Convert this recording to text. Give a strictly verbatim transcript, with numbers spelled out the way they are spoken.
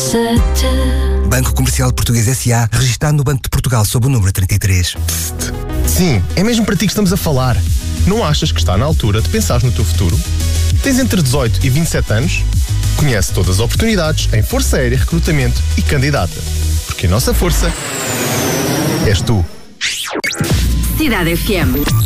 Banco Comercial Português S A, registado no Banco de Portugal sob o número trinta e três. Psst. Sim, é mesmo para ti que estamos a falar. Não achas que está na altura de pensares no teu futuro? Tens entre dezoito e vinte e sete anos? Conhece todas as oportunidades em Força Aérea Recrutamento e candidata. Porque a nossa força és tu. Cidade F M.